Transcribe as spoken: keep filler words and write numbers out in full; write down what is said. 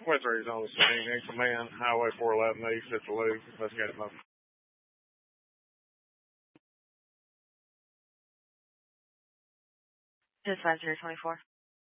twenty-three is on the scene. In command, Highway four eleven east at the loop. Investigate the motion. Dispatcher twenty-four.